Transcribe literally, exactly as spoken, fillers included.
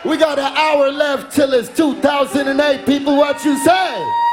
We got an hour left till it's two thousand eight. People, what you say?